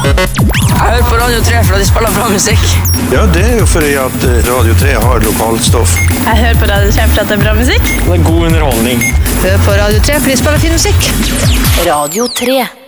Jeg hører på Radio 3 for at de spiller bra musikk. Ja, det jo fordi at Radio 3 har lokalstoff. Jeg hører på Radio 3 for at det bra musikk. Det god underholdning. Hør på Radio 3 for de spiller fin musikk. Radio 3.